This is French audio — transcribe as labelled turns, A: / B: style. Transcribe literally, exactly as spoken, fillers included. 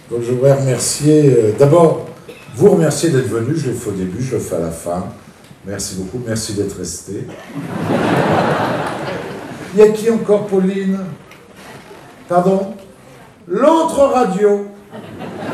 A: Donc je voudrais remercier, euh, d'abord, vous remercier d'être venu, je l'ai fait au début, je le fais à la fin. Merci beaucoup, merci d'être resté. Il y a qui encore, Pauline? Pardon? L'autre radio.